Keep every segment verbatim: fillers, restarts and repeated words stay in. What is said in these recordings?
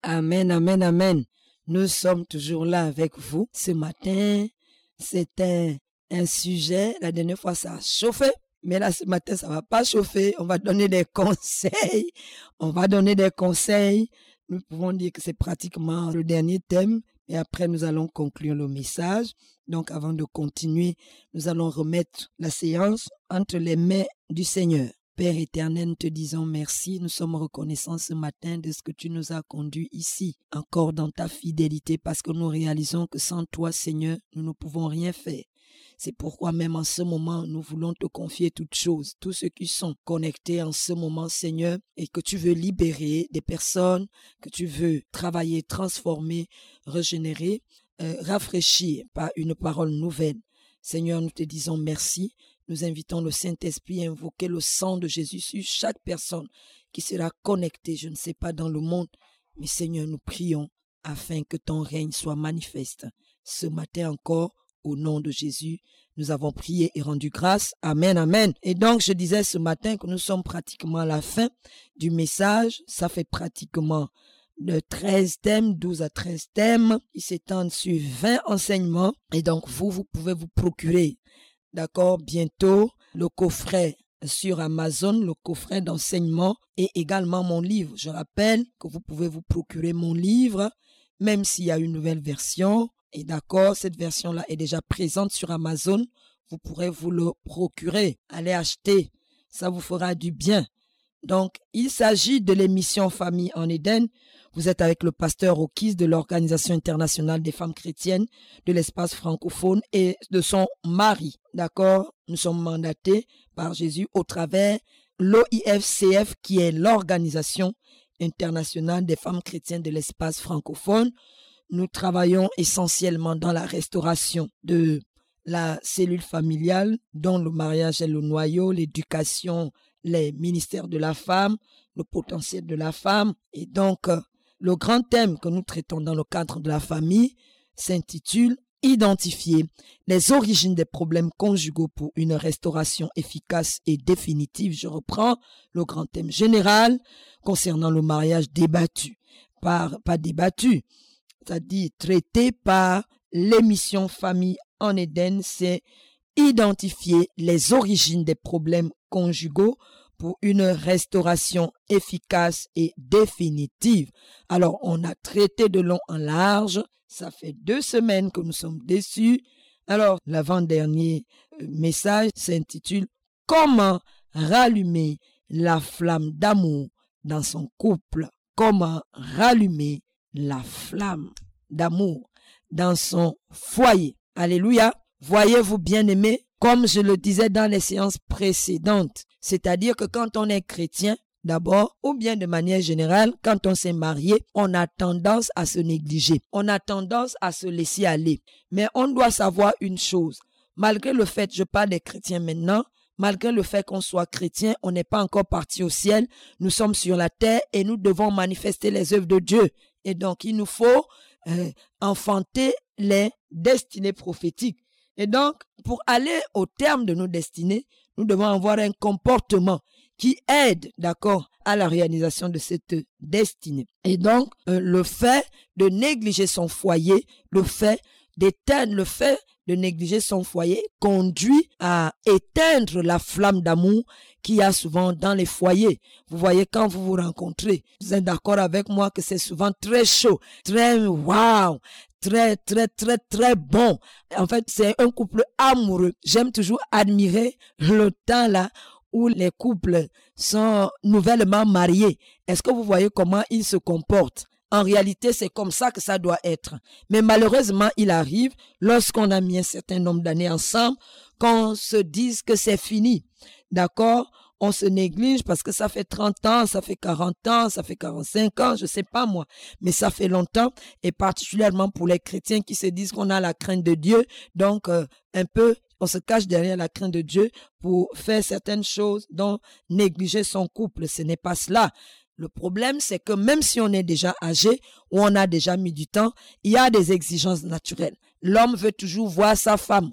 Amen, amen, amen. Nous sommes toujours là avec vous. Ce matin, c'était un sujet. La dernière fois, ça a chauffé. Mais là, ce matin, ça va pas chauffer. On va donner des conseils. On va donner des conseils. Nous pouvons dire que c'est pratiquement le dernier thème. Et après, nous allons conclure le message. Donc, avant de continuer, nous allons remettre la séance entre les mains du Seigneur. Père éternel, nous te disons merci. Nous sommes reconnaissants ce matin de ce que tu nous as conduits ici, encore dans ta fidélité, parce que nous réalisons que sans toi, Seigneur, nous ne pouvons rien faire. C'est pourquoi même en ce moment, nous voulons te confier toutes choses, tous ceux qui sont connectés en ce moment, Seigneur, et que tu veux libérer des personnes, que tu veux travailler, transformer, régénérer, euh, rafraîchir par une parole nouvelle. Seigneur, nous te disons merci. Nous invitons le Saint-Esprit à invoquer le sang de Jésus sur chaque personne qui sera connectée, je ne sais pas, dans le monde. Mais Seigneur, nous prions afin que ton règne soit manifeste. Ce matin encore, au nom de Jésus, nous avons prié et rendu grâce. Amen, amen. Et donc, je disais ce matin que nous sommes pratiquement à la fin du message. Ça fait pratiquement de treize thèmes, douze à treize thèmes. Ils s'étendent sur vingt enseignements. Et donc, vous, vous pouvez vous procurer, d'accord, bientôt, le coffret sur Amazon, le coffret d'enseignement et également mon livre. Je rappelle que vous pouvez vous procurer mon livre, même s'il y a une nouvelle version. Et d'accord, cette version-là est déjà présente sur Amazon. Vous pourrez vous le procurer. Allez acheter. Ça vous fera du bien. Donc, il s'agit de l'émission Famille en Éden. Vous êtes avec le pasteur Okis de l'Organisation internationale des femmes chrétiennes de l'espace francophone et de son mari. D'accord? Nous sommes mandatés par Jésus au travers l'O I F C F qui est l'Organisation internationale des femmes chrétiennes de l'espace francophone. Nous travaillons essentiellement dans la restauration de la cellule familiale, dont le mariage est le noyau, l'éducation, les ministères de la femme, le potentiel de la femme. Et donc, le grand thème que nous traitons dans le cadre de la famille s'intitule « Identifier les origines des problèmes conjugaux pour une restauration efficace et définitive ». Je reprends le grand thème général concernant le mariage débattu, par, pas débattu, c'est-à-dire traité par l'émission Famille en Éden, c'est identifier les origines des problèmes conjugaux pour une restauration efficace et définitive. Alors, on a traité de long en large. Ça fait deux semaines que nous sommes dessus. Alors, l'avant-dernier message s'intitule « Comment rallumer la flamme d'amour dans son couple ?» Comment rallumer la flamme d'amour dans son foyer. Alléluia. Voyez-vous, bien-aimés, comme je le disais dans les séances précédentes, c'est-à-dire que quand on est chrétien, d'abord, ou bien de manière générale, quand on s'est marié, on a tendance à se négliger. On a tendance à se laisser aller. Mais on doit savoir une chose. Malgré le fait, je parle des chrétiens maintenant, malgré le fait qu'on soit chrétien, on n'est pas encore parti au ciel. Nous sommes sur la terre et nous devons manifester les œuvres de Dieu. Et donc, il nous faut euh, enfanter les destinées prophétiques. Et donc, pour aller au terme de nos destinées, nous devons avoir un comportement qui aide, d'accord, à la réalisation de cette destinée. Et donc, euh, le fait de négliger son foyer, le fait d'éteindre, le fait de négliger son foyer conduit à éteindre la flamme d'amour qu'il y a souvent dans les foyers. Vous voyez, quand vous vous rencontrez, vous êtes d'accord avec moi que c'est souvent très chaud, très waouh, très, très, très, très bon. En fait, c'est un couple amoureux. J'aime toujours admirer le temps là où les couples sont nouvellement mariés. Est-ce que vous voyez comment ils se comportent? En réalité, c'est comme ça que ça doit être. Mais malheureusement, il arrive, lorsqu'on a mis un certain nombre d'années ensemble, qu'on se dise que c'est fini. D'accord? On se néglige parce que ça fait trente ans, ça fait quarante ans, ça fait quarante-cinq ans, je sais pas moi. Mais ça fait longtemps, et particulièrement pour les chrétiens qui se disent qu'on a la crainte de Dieu. Donc, euh, un peu, on se cache derrière la crainte de Dieu pour faire certaines choses, dont négliger son couple. Ce n'est pas cela. Le problème, c'est que même si on est déjà âgé ou on a déjà mis du temps, il y a des exigences naturelles. L'homme veut toujours voir sa femme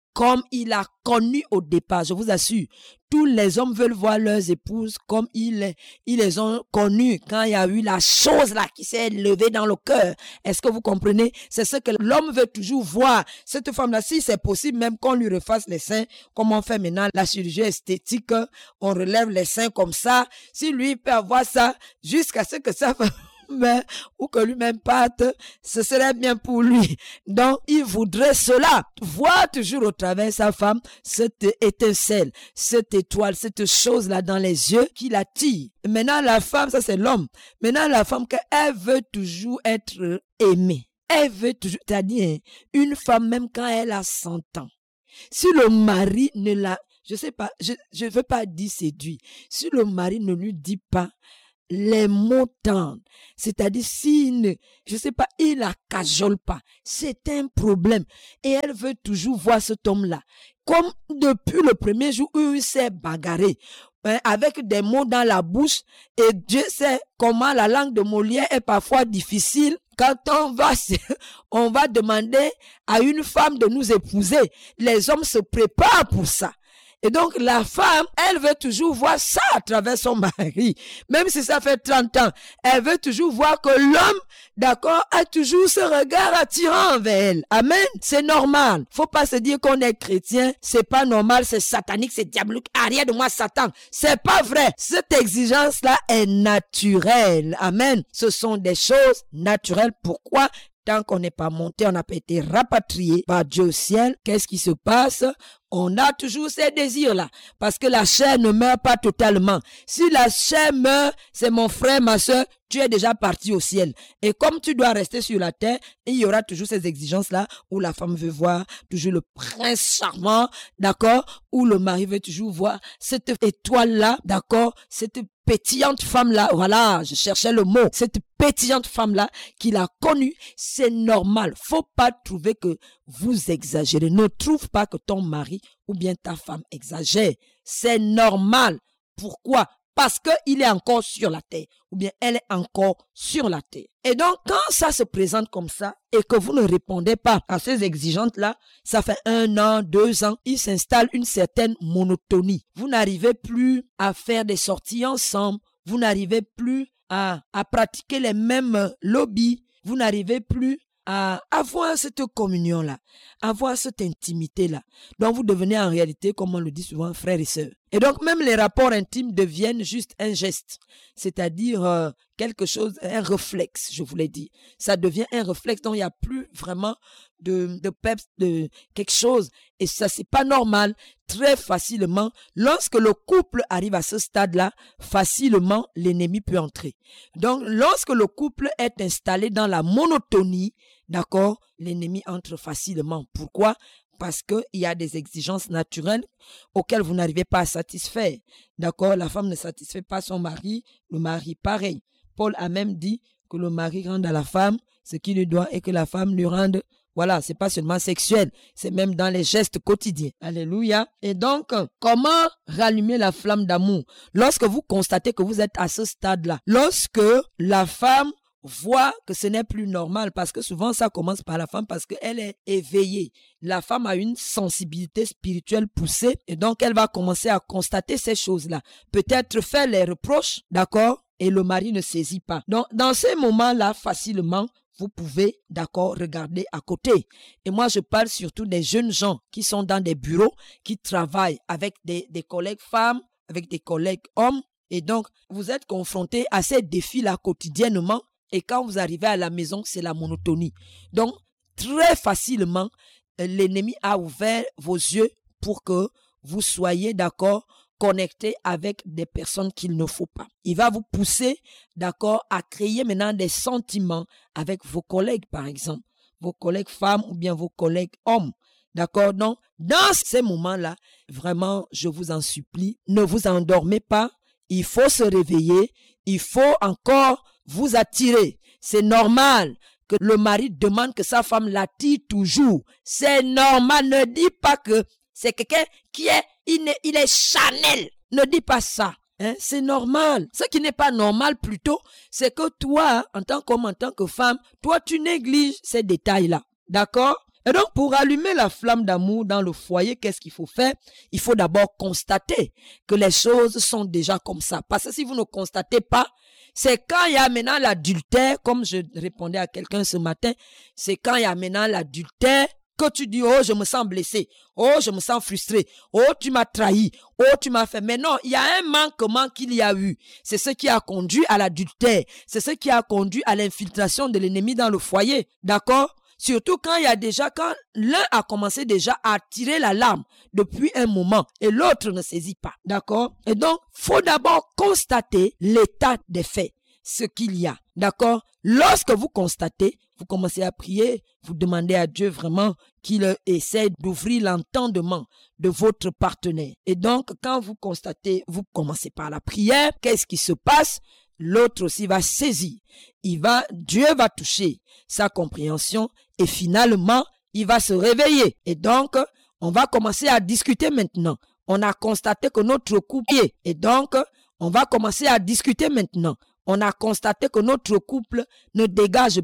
comme il a connu au départ. Je vous assure, tous les hommes veulent voir leurs épouses comme ils, ils les ont connues quand il y a eu la chose là qui s'est levée dans le cœur. Est-ce que vous comprenez? C'est ce que l'homme veut toujours voir. Cette femme-là, si c'est possible, même qu'on lui refasse les seins, comme on fait maintenant la chirurgie esthétique, on relève les seins comme ça. Si lui peut avoir ça, jusqu'à ce que ça mais, ou que lui-même parte, ce serait bien pour lui. Donc, il voudrait cela, voir toujours au travers sa femme cette étincelle, cette étoile, cette chose-là dans les yeux qui l'attire. Maintenant, la femme, ça c'est l'homme. Maintenant, la femme, elle veut toujours être aimée. Elle veut toujours, c'est-à-dire, une femme, même quand elle a cent ans, si le mari ne l'a, je sais pas, je, je veux pas dire séduit, si le mari ne lui dit pas les mots tendres, c'est-à-dire s'il ne, je sais pas, il la cajole pas, c'est un problème. Et elle veut toujours voir cet homme-là. Comme depuis le premier jour où il s'est bagarré, hein, avec des mots dans la bouche, et Dieu sait comment la langue de Molière est parfois difficile. Quand on va, on va demander à une femme de nous épouser, les hommes se préparent pour ça. Et donc, la femme, elle veut toujours voir ça à travers son mari. Même si ça fait trente ans, elle veut toujours voir que l'homme, d'accord, a toujours ce regard attirant envers elle. Amen. C'est normal. Faut pas se dire qu'on est chrétien. C'est pas normal, c'est satanique, c'est diabolique. Arrière de moi, Satan. C'est pas vrai. Cette exigence-là est naturelle. Amen. Ce sont des choses naturelles. Pourquoi? Tant qu'on n'est pas monté, on n'a pas été rapatrié par Dieu au ciel. Qu'est-ce qui se passe? On a toujours ces désirs-là. Parce que la chair ne meurt pas totalement. Si la chair meurt, c'est mon frère, ma soeur, tu es déjà parti au ciel. Et comme tu dois rester sur la terre, il y aura toujours ces exigences-là où la femme veut voir toujours le prince charmant, d'accord? Où le mari veut toujours voir cette étoile-là, d'accord? Cette pétillante femme-là, voilà, je cherchais le mot, cette pétillante femme-là qu'il a connue, c'est normal. Faut pas trouver que vous exagérez. Ne trouve pas que ton mari ou bien ta femme exagère. C'est normal. Pourquoi? Parce qu'il est encore sur la terre ou bien elle est encore sur la terre. Et donc, quand ça se présente comme ça et que vous ne répondez pas à ces exigences-là, ça fait un an, deux ans, il s'installe une certaine monotonie. Vous n'arrivez plus à faire des sorties ensemble. Vous n'arrivez plus à, à pratiquer les mêmes lobbies. Vous n'arrivez plus à avoir cette communion-là, avoir cette intimité-là. Donc, vous devenez en réalité, comme on le dit souvent, frères et sœurs. Et donc, même les rapports intimes deviennent juste un geste, c'est-à-dire euh, quelque chose, un réflexe, je vous l'ai dit. Ça devient un réflexe, donc il n'y a plus vraiment de, de peps, de quelque chose. Et ça, c'est pas normal. Très facilement, lorsque le couple arrive à ce stade-là, facilement, l'ennemi peut entrer. Donc, lorsque le couple est installé dans la monotonie, d'accord, l'ennemi entre facilement. Pourquoi? Parce qu'il y a des exigences naturelles auxquelles vous n'arrivez pas à satisfaire. D'accord? La femme ne satisfait pas son mari, le mari pareil. Paul a même dit que le mari rende à la femme ce qu'il lui doit et que la femme lui rende. Voilà, c'est pas seulement sexuel, c'est même dans les gestes quotidiens. Alléluia. Et donc, comment rallumer la flamme d'amour? Lorsque vous constatez que vous êtes à ce stade-là, lorsque la femme voit que ce n'est plus normal, parce que souvent ça commence par la femme parce qu'elle est éveillée. La femme a une sensibilité spirituelle poussée et donc elle va commencer à constater ces choses-là. Peut-être faire les reproches, d'accord, et le mari ne saisit pas. Donc dans ces moments-là, facilement, vous pouvez, d'accord, regarder à côté. Et moi, je parle surtout des jeunes gens qui sont dans des bureaux, qui travaillent avec des, des collègues femmes, avec des collègues hommes. Et donc, vous êtes confrontés à ces défis-là quotidiennement. Et quand vous arrivez à la maison, c'est la monotonie. Donc, très facilement, l'ennemi a ouvert vos yeux pour que vous soyez, d'accord, connectés avec des personnes qu'il ne faut pas. Il va vous pousser, d'accord, à créer maintenant des sentiments avec vos collègues, par exemple, vos collègues femmes ou bien vos collègues hommes. D'accord? Donc, dans ces moments-là, vraiment, je vous en supplie, ne vous endormez pas. Il faut se réveiller. Il faut encore vous attirer. C'est normal que le mari demande que sa femme l'attire toujours. C'est normal. Ne dis pas que c'est quelqu'un qui est, il est, il est Chanel. Ne dis pas ça. Hein? C'est normal. Ce qui n'est pas normal plutôt, c'est que toi, en tant qu'homme, en tant que femme, toi, tu négliges ces détails-là. D'accord? Et donc, pour allumer la flamme d'amour dans le foyer, qu'est-ce qu'il faut faire? Il faut d'abord constater que les choses sont déjà comme ça. Parce que si vous ne constatez pas, c'est quand il y a maintenant l'adultère, comme je répondais à quelqu'un ce matin, c'est quand il y a maintenant l'adultère que tu dis, oh, je me sens blessé, oh, je me sens frustré, oh, tu m'as trahi, oh, tu m'as fait. Mais non, il y a un manquement qu'il y a eu. C'est ce qui a conduit à l'adultère. C'est ce qui a conduit à l'infiltration de l'ennemi dans le foyer. D'accord? Surtout quand il y a déjà, quand l'un a commencé déjà à tirer la larme depuis un moment et l'autre ne saisit pas. D'accord? Et donc, faut d'abord constater l'état des faits, ce qu'il y a. D'accord? Lorsque vous constatez, vous commencez à prier, vous demandez à Dieu vraiment qu'il essaie d'ouvrir l'entendement de votre partenaire. Et donc, quand vous constatez, vous commencez par la prière, qu'est-ce qui se passe? L'autre aussi va saisir. Il va, Dieu va toucher sa compréhension et finalement, il va se réveiller. Et donc, on va commencer à discuter maintenant. On a constaté que notre couple est. Et donc, on va commencer à discuter maintenant. On a constaté que notre couple ne dégage